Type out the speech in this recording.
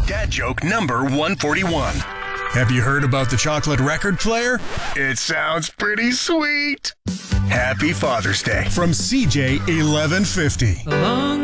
Dad joke number 141. Have you heard about the chocolate record player? It sounds pretty sweet. Happy Father's Day. From CJ 1150. Along